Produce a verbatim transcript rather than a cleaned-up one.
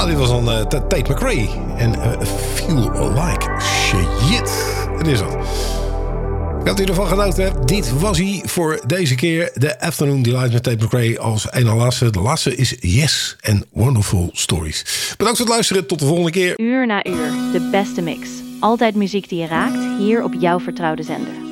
Nou, dit was dan uh, Tate McRae. En uh, Feel Like Shit. Het is wat. Ik had u ervan genoten. Dit was hij voor deze keer. De Afternoon Delight met Tate McRae als een en laatste. De laatste is Yes and Wonderful Stories. Bedankt voor het luisteren. Tot de volgende keer. Uur na uur. De beste mix. Altijd muziek die je raakt. Hier op jouw vertrouwde zender.